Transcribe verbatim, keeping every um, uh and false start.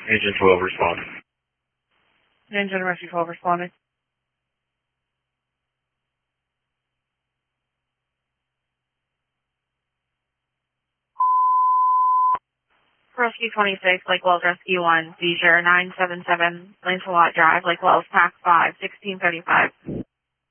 Agent twelve responded. Engine Rescue twelve responded. Rescue twenty-six, Lake Wells Rescue one, seizure nine seven seven, Lancelot Drive, Lake Wells, Pack five, sixteen thirty-five.